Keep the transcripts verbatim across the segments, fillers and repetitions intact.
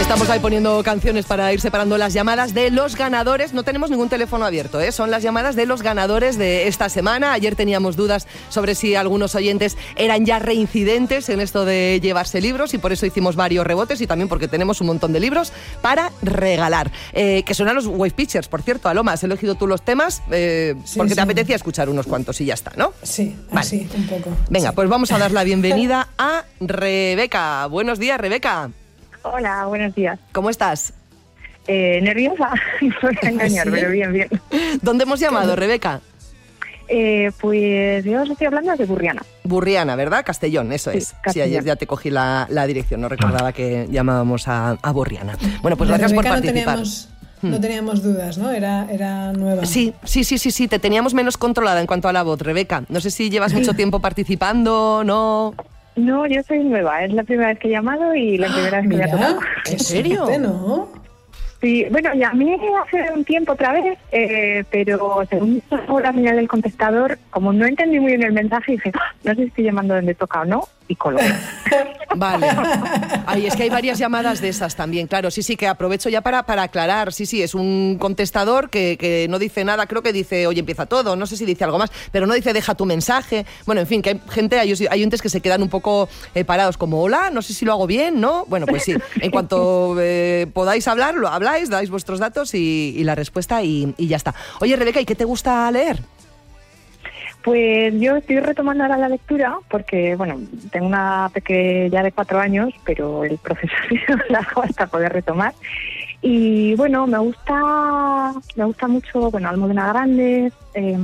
Estamos ahí poniendo canciones para ir separando las llamadas de los ganadores. No tenemos ningún teléfono abierto, ¿eh? Son las llamadas de los ganadores de esta semana. Ayer teníamos dudas sobre si algunos oyentes eran ya reincidentes en esto de llevarse libros y por eso hicimos varios rebotes y también porque tenemos un montón de libros para regalar. Eh, que son a los Wave Pictures, por cierto. Aloma, has elegido tú los temas eh, sí, porque sí. te apetecía escuchar unos cuantos y ya está, ¿no? Sí, vale. así, un poco. Venga, sí. pues vamos a dar la bienvenida a Rebeca. Buenos días, Rebeca. Hola, buenos días. ¿Cómo estás? Eh, nerviosa, no voy a engañar, ¿sí? Pero bien, bien. ¿Dónde hemos llamado, Rebeca? Eh, pues yo os estoy hablando de Burriana. Burriana, ¿verdad? Castellón, eso sí, es. Castellón. Sí, ayer ya te cogí la, la dirección, no recordaba que llamábamos a, a Burriana. Bueno, pues gracias Rebeca por participar. No teníamos, no teníamos dudas, ¿no? Era, era nueva. Sí, sí, sí, sí, sí, te teníamos menos controlada en cuanto a la voz, Rebeca. No sé si llevas mucho tiempo participando, ¿no? No, yo soy nueva, es la primera vez que he llamado y la primera vez que Mira, me ha tocado. ¿En serio? ¿No? Sí, bueno, llamé hace un tiempo otra vez, eh, pero según la señal del contestador, como no entendí muy bien el mensaje, dije, ¡ah! No sé si estoy llamando donde toca o no, y colgué. Vale. Ay, es que hay varias llamadas de esas también, claro. Sí, sí, que aprovecho ya para, para aclarar. Sí, sí, es un contestador que, que no dice nada. Creo que dice, oye, empieza todo. No sé si dice algo más, pero no dice, deja tu mensaje. Bueno, en fin, que hay gente, hay oyentes que se quedan un poco eh, parados, como, hola, no sé si lo hago bien, ¿no? Bueno, pues sí, en cuanto eh, podáis hablar, lo habláis, dais vuestros datos y, y la respuesta y, y ya está. Oye, Rebeca, ¿y qué te gusta leer? Pues yo estoy retomando ahora la lectura porque, bueno, tengo una pequeña de cuatro años, pero el proceso ha sido largo hasta poder retomar. Y bueno, me gusta me gusta mucho, bueno, Almudena Grandes eh,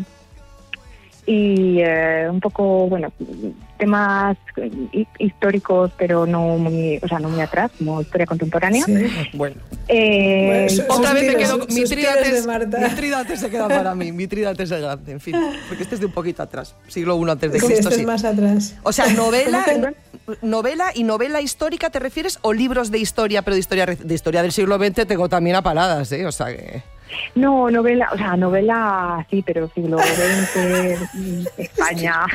y eh, un poco, bueno, temas históricos, pero no muy, o sea, no muy atrás, como historia contemporánea. Sí. Bueno. Eh, bueno su, otra vez me quedo, mi trídates, mi trídates se queda para mí, mi trídates se queda, en fin, porque este es de un poquito atrás, siglo I antes de sí, Cristo. Este sí, es más atrás. O sea, novela, novela y novela histórica, ¿te refieres? ¿O libros de historia, pero de historia de historia del siglo veinte tengo también a paladas, ¿eh? O sea que... No, novela, o sea, novela sí, pero siglo veinte, España.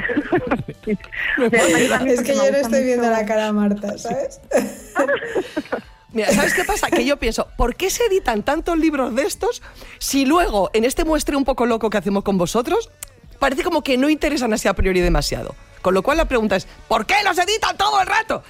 O sea, es que yo no estoy viendo la cara a Marta, ¿sabes? Mira, ¿sabes qué pasa? Que yo pienso, ¿por qué se editan tantos libros de estos si luego, en este muestreo un poco loco que hacemos con vosotros, parece como que no interesan así a priori demasiado? Con lo cual la pregunta es, ¿por qué los editan todo el rato?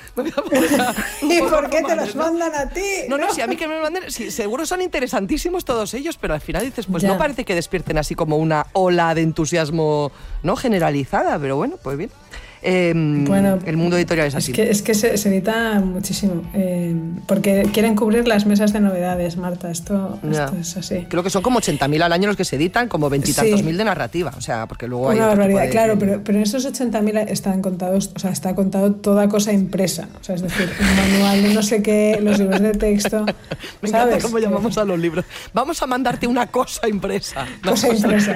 ¿Y por qué te los mandan a ti? No, no, no, si a mí que me manden, sí, seguro son interesantísimos todos ellos, pero al final dices, pues ya. no parece que despierten así como una ola de entusiasmo no generalizada, pero bueno, pues bien. Eh, bueno, el mundo editorial es así. Es que, es que se, se edita muchísimo, eh, porque quieren cubrir las mesas de novedades, Marta, esto, esto es así. Creo que son como ochenta mil al año los que se editan, como veintitantos sí. mil de narrativa, o sea, porque luego hay... Una barbaridad, de... claro, pero, pero en esos ochenta mil están contados, o sea, está contado toda cosa impresa, o sea, es decir, un manual de no sé qué, los libros de texto, Me ¿sabes? encanta cómo llamamos a los libros. Vamos a mandarte una cosa impresa. Cosa, cosa impresa.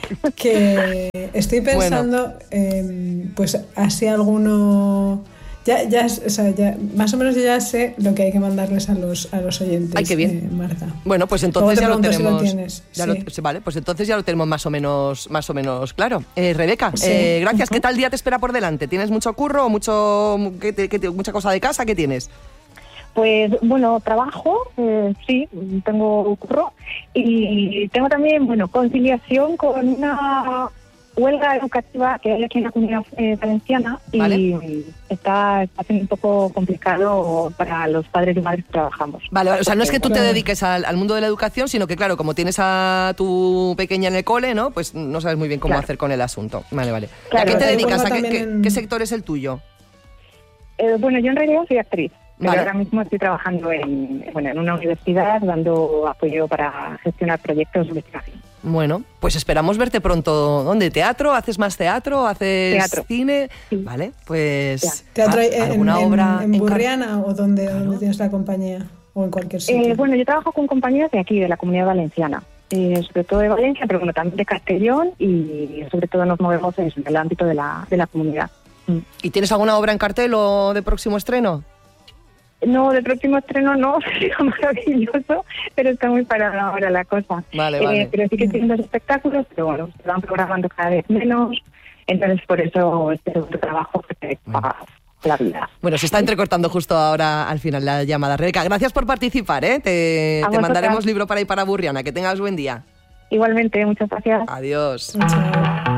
Que estoy pensando, bueno. eh, pues así alguno... Ya, ya, o sea, ya, más o menos yo ya sé lo que hay que mandarles a los, a los oyentes. Ay, qué bien. Eh, Marta. Bueno, pues entonces ya lo tenemos. Si lo tienes. Ya sí. lo, vale, pues entonces ya lo tenemos más o menos, más o menos claro. Eh, Rebeca, sí. eh, gracias. Uh-huh. ¿Qué tal día te espera por delante? ¿Tienes mucho curro, mucho, qué te, qué, mucha cosa de casa? ¿Qué tienes? Pues bueno, trabajo, eh, sí, tengo curro y tengo también, bueno, conciliación con una huelga educativa que hay aquí en la Comunidad eh, Valenciana y vale. está, está siendo un poco complicado para los padres y madres que trabajamos. Vale, vale, o sea, no es que tú claro. te dediques al, al mundo de la educación, sino que claro, como tienes a tu pequeña en el cole, ¿no? Pues no sabes muy bien cómo claro. hacer con el asunto. Vale, vale. Claro, ¿A qué te dedicas? ¿A qué, en... qué, qué sector es el tuyo? Eh, bueno, yo en realidad soy actriz. Pero vale. ahora mismo estoy trabajando en, bueno, en una universidad dando apoyo para gestionar proyectos de investigación. Bueno, pues esperamos verte pronto. ¿Dónde? ¿Teatro? ¿Haces más teatro? ¿Haces teatro. cine? Sí. Vale, pues... ¿Teatro ah, ¿alguna en, obra en, en en Burriana car- o dónde, claro. dónde tienes la compañía? ¿O en cualquier sitio? Eh, bueno, yo trabajo con compañías de aquí, de la Comunidad Valenciana. Eh, sobre todo de Valencia, pero bueno, también de Castellón y sobre todo nos movemos en el ámbito de la, de la comunidad. Mm. ¿Y tienes alguna obra en cartel o de próximo estreno? No, de próximo estreno no, sería maravilloso, pero está muy parada ahora la cosa. Vale, eh, vale. Pero sí que tienen los espectáculos, pero bueno, se van programando cada vez menos, entonces por eso este otro trabajo que se paga. la vida. Bueno, se está entrecortando justo ahora al final la llamada. Rebeca, gracias por participar, ¿eh? Te, te mandaremos libro para ir para Burriana. Que tengas buen día. Igualmente, muchas gracias. Adiós. Chao.